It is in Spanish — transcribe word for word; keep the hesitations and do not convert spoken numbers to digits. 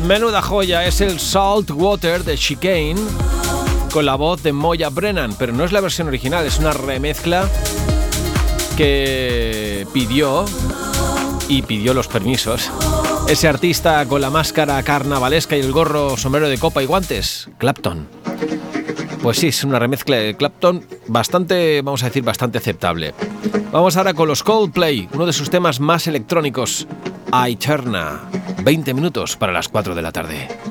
Menuda joya, es el Salt Water de Chicane con la voz de Moya Brennan, pero no es la versión original, es una remezcla que pidió y pidió los permisos ese artista con la máscara carnavalesca y el gorro, sombrero de copa y guantes, Clapton. Pues sí, es una remezcla de Clapton bastante, vamos a decir, bastante aceptable. Vamos ahora con los Coldplay, uno de sus temas más electrónicos, Aeterna. veinte minutos para las cuatro de la tarde.